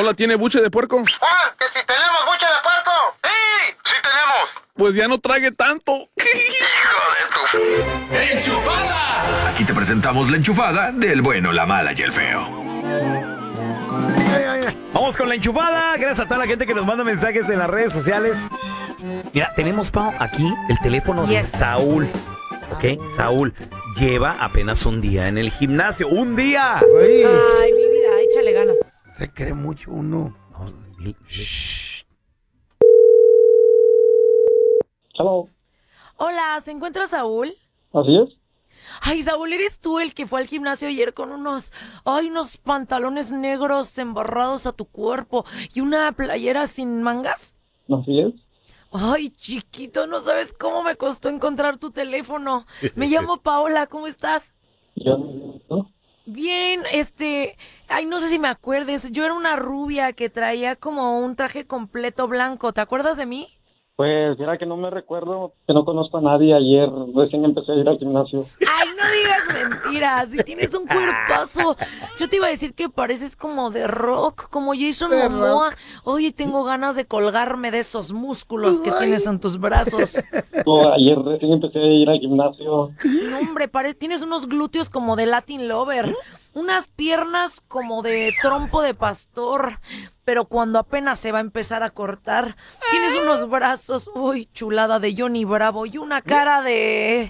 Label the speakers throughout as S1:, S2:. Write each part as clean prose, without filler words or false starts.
S1: Paola tiene buche de puerco.
S2: ¡Juan, que si tenemos buche de puerco! ¡Sí! ¡Sí tenemos!
S1: Pues ya no trague tanto.
S2: ¡Hijo de tu...
S3: ¡Enchufada! Aquí te presentamos la enchufada del bueno, la mala y el feo.
S4: Vamos con la enchufada. Gracias a toda la gente que nos manda mensajes en las redes sociales. Mira, tenemos, Pau, aquí el teléfono de Saúl. ¿Ok? Saúl lleva apenas un día en el gimnasio. ¡Un día!
S5: Ay, mi vida, échale ganas.
S6: Se cree mucho uno.
S4: Shh.
S7: Hello.
S5: Hola, ¿se encuentra Saúl?
S7: Así es.
S5: Ay, Saúl, ¿eres tú el que fue al gimnasio ayer con unos pantalones negros embarrados a tu cuerpo y una playera sin mangas?
S7: Así es.
S5: Ay, chiquito, no sabes cómo me costó encontrar tu teléfono. Me llamo Paola, ¿cómo estás?
S7: Yo, ¿no?
S5: Bien, ay, no sé si me acuerdes, yo era una rubia que traía como un traje completo blanco, ¿te acuerdas de mí?
S7: Pues mira que no me recuerdo, que no conozco a nadie. Ayer recién empecé a ir al gimnasio.
S5: Ay, no digas mentiras, si tienes un cuerpazo. Yo te iba a decir que pareces como de rock, como Jason Momoa. Oye, tengo ganas de colgarme de esos músculos que tienes en tus brazos.
S7: No, ayer recién empecé a ir al gimnasio.
S5: No, hombre, tienes unos glúteos como de Latin Lover, unas piernas como de trompo de pastor, pero cuando apenas se va a empezar a cortar, tienes unos brazos, uy, chulada de Johnny Bravo, y una cara de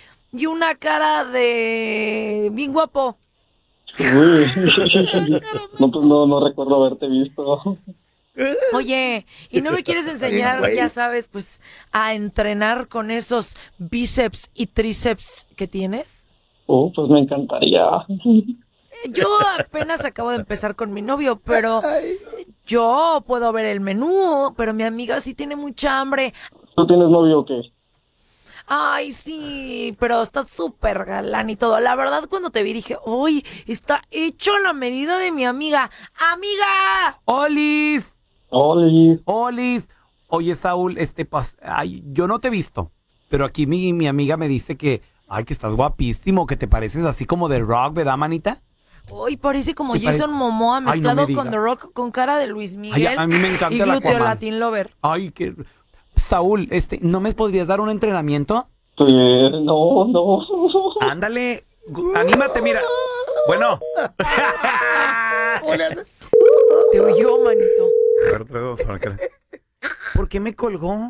S5: bien guapo.
S7: Uy. No, pues no recuerdo haberte visto.
S5: Oye, ¿y no me quieres enseñar, ya sabes, pues, a entrenar con esos bíceps y tríceps que tienes?
S7: Pues me encantaría.
S5: Yo apenas acabo de empezar con mi novio, pero yo puedo ver el menú, pero mi amiga sí tiene mucha hambre.
S7: ¿Tú tienes novio o qué?
S5: Ay, sí, pero está súper galán y todo. La verdad, cuando te vi dije, uy, está hecho a la medida de mi amiga. ¡Amiga!
S4: ¡Olis!
S7: Oli.
S4: ¡Olis! Oye, Saúl, ay, yo no te he visto, pero aquí mi amiga me dice que estás guapísimo, que te pareces así como de rock, ¿verdad, manita?
S5: Uy, parece como Jason Momoa mezclado con The Rock, con cara de Luis Miguel.
S4: Ay, a mí me encanta
S5: y
S4: el
S5: glúteo
S4: Aquaman.
S5: Latin Lover.
S4: Ay, qué... Saúl, ¿no me podrías dar un entrenamiento?
S7: Pues no.
S4: Ándale, anímate, mira. Bueno.
S5: Te oyó, manito.
S4: A ver, 3, 2, 1. ¿Por qué me colgó?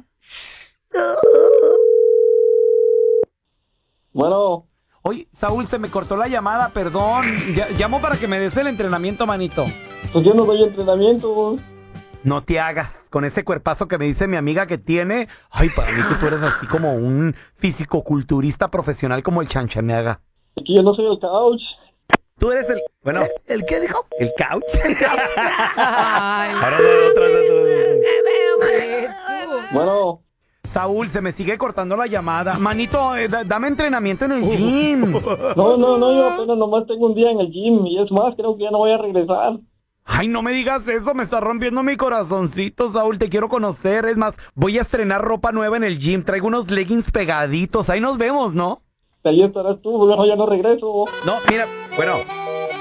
S7: Bueno.
S4: Oye, Saúl, se me cortó la llamada, perdón. Llamo para que me des el entrenamiento, manito.
S7: Pues yo no doy entrenamiento.
S4: No te hagas, con ese cuerpazo que me dice mi amiga que tiene. Ay, para mí que tú eres así como un fisicoculturista profesional como el Chanchameaga.
S7: Aquí yo no soy el couch.
S4: Tú eres el... Bueno.
S6: ¿El qué dijo?
S4: ¿El couch?
S5: Ay,
S4: Ahora otra vez.
S7: Bueno.
S4: Saúl, se me sigue cortando la llamada. Manito, dame entrenamiento en el gym.
S7: No, yo apenas nomás tengo un día en el gym y es más, creo que ya no voy a regresar.
S4: Ay, no me digas eso, me está rompiendo mi corazoncito, Saúl, te quiero conocer. Es más, voy a estrenar ropa nueva en el gym, traigo unos leggings pegaditos, ahí nos vemos, ¿no?
S7: Ahí estarás tú, bueno, ya no regreso.
S4: No, mira, bueno,